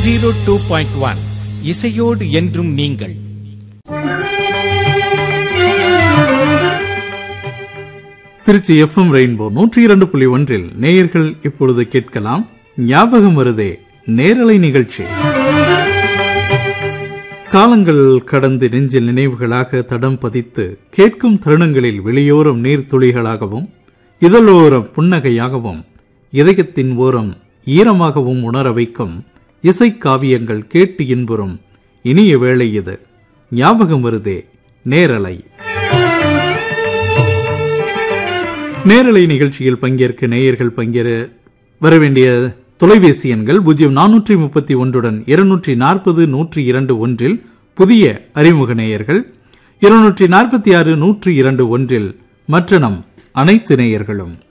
102.1 இசையோடு என்றும் நீங்கள். திருச்சி FM ரெயின்போ 102.1 நேயர்கள் இப்பொழுது கேட்கலாம் ஞாபகம் வருதே நேரலை நிகழ்ச்சி. காலங்கள் கடந்து நெஞ்சில் நினைவுகளாக தடம் பதித்து கேட்கும் தருணங்களில் வெளியோரம் நீர்த்துளிகளாகவும் இதழோரம் புன்னகையாகவும் இதயத்தின் ஓரம் ஈரமாகவும் உணர வைக்கும் இசை காவியங்கள் கேட்டு இன்புறும் இனிய வேளை இது. ஞாபகம் வருதே நேரலை. நேரலை நிகழ்ச்சியில் பங்கேற்க நேயர்கள் பங்கேற வரவேண்டிய தொலைபேசி எண்கள் 0431 240 102 புதிய அறிமுக நேயர்கள், 246 102 மற்ற நம் அனைத்து நேயர்களும்.